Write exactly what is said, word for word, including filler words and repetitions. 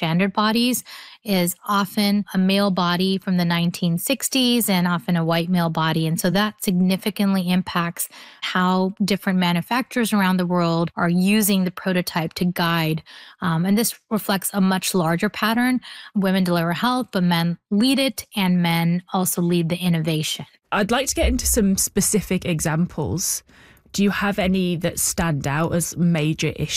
cisgendered bodies is often a male body from the nineteen sixties and often a white male body. And so that significantly impacts how different manufacturers around the world are using the prototype to guide. Um, and this reflects a much larger pattern. Women deliver health, but men lead it, and men also lead the innovation. I'd like to get into some specific examples. Do you have any that stand out as major issues?